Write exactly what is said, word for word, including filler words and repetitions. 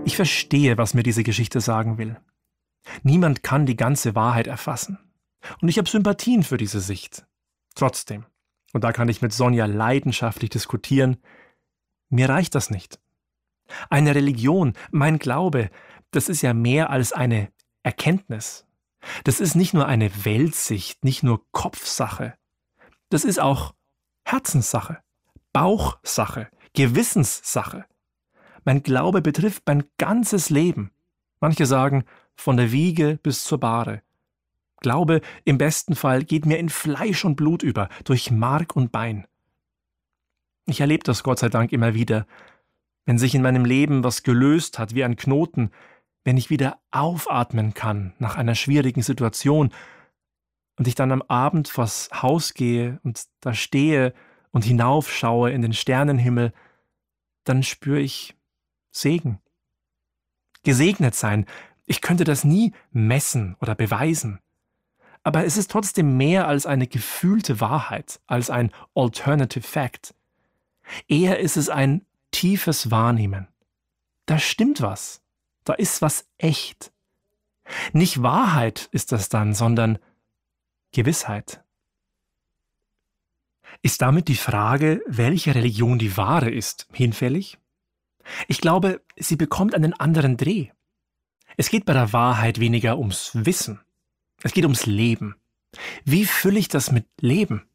Ich verstehe, was mir diese Geschichte sagen will. Niemand kann die ganze Wahrheit erfassen. Und ich habe Sympathien für diese Sicht. Trotzdem, und da kann ich mit Sonja leidenschaftlich diskutieren, mir reicht das nicht. Eine Religion, mein Glaube, das ist ja mehr als eine Erkenntnis. Das ist nicht nur eine Weltsicht, nicht nur Kopfsache. Das ist auch Herzenssache, Bauchsache, Gewissenssache. Mein Glaube betrifft mein ganzes Leben. Manche sagen, von der Wiege bis zur Bahre. Glaube im besten Fall geht mir in Fleisch und Blut über, durch Mark und Bein. Ich erlebe das Gott sei Dank immer wieder, wenn sich in meinem Leben was gelöst hat wie ein Knoten, wenn ich wieder aufatmen kann nach einer schwierigen Situation und ich dann am Abend vors Haus gehe und da stehe und hinaufschaue in den Sternenhimmel, dann spüre ich Segen. Gesegnet sein, ich könnte das nie messen oder beweisen. Aber es ist trotzdem mehr als eine gefühlte Wahrheit, als ein Alternative Fact. Eher ist es ein tiefes Wahrnehmen. Da stimmt was. Da ist was echt. Nicht Wahrheit ist das dann, sondern Gewissheit. Ist damit die Frage, welche Religion die wahre ist, hinfällig? Ich glaube, sie bekommt einen anderen Dreh. Es geht bei der Wahrheit weniger ums Wissen. Es geht ums Leben. Wie fülle ich das mit Leben?